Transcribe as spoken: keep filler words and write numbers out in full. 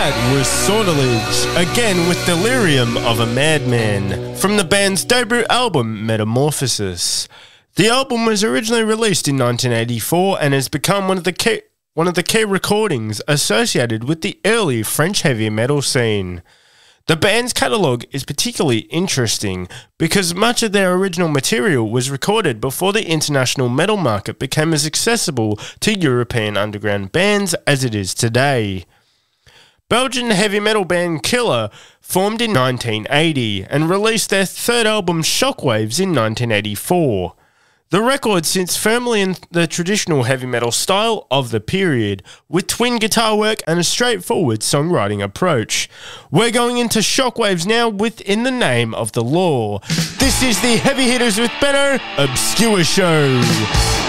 That was Sortilege, again with Delirium of a Madman, from the band's debut album Metamorphosis. The album was originally released in nineteen eighty-four and has become one of the key, one of the key recordings associated with the early French heavy metal scene. The band's catalogue is particularly interesting because much of their original material was recorded before the international metal market became as accessible to European underground bands as it is today. Belgian heavy metal band Killer formed in nineteen eighty and released their third album Shockwaves in nineteen eighty-four. The record sits firmly in the traditional heavy metal style of the period, with twin guitar work and a straightforward songwriting approach. We're going into Shockwaves now with In the Name of the Law. This is the Heavy Hitters with Benno Obscure Show.